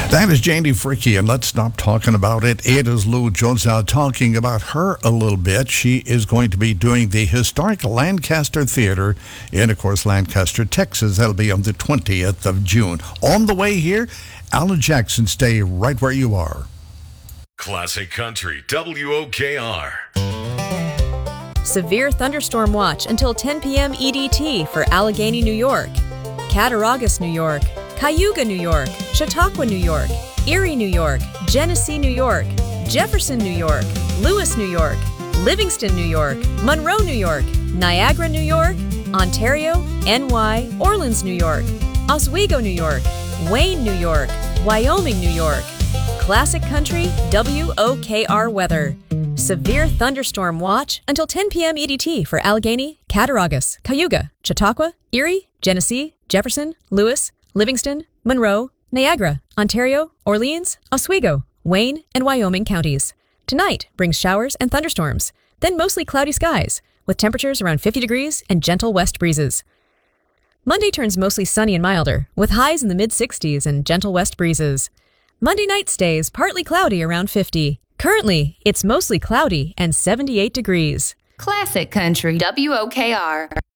That is Janie Fricke, and let's stop talking about it. It is Lou Jones now talking about her a little bit. She is going to be doing the historic Lancaster Theater in, of course, Lancaster, Texas. That'll be on the 20th of June. On the way here, Alan Jackson, stay right where you are. Classic Country, WOKR. Severe thunderstorm watch until 10 p.m. EDT for Allegheny, New York, Cattaraugus, New York, Cayuga, New York, Chautauqua, New York, Erie, New York, Genesee, New York, Jefferson, New York, Lewis, New York, Livingston, New York, Monroe, New York, Niagara, New York, Ontario, NY, Orleans, New York, Oswego, New York, Wayne, New York, Wyoming, New York. Classic Country WOKR weather. Severe thunderstorm watch until 10 p.m. EDT for Allegheny, Cattaraugus, Cayuga, Chautauqua, Erie, Genesee, Jefferson, Lewis, Livingston, Monroe, Niagara, Ontario, Orleans, Oswego, Wayne, and Wyoming counties. Tonight brings showers and thunderstorms, then mostly cloudy skies, with temperatures around 50 degrees and gentle west breezes. Monday turns mostly sunny and milder, with highs in the mid-60s and gentle west breezes. Monday night stays partly cloudy around 50. Currently, it's mostly cloudy and 78 degrees. Classic Country WOKR.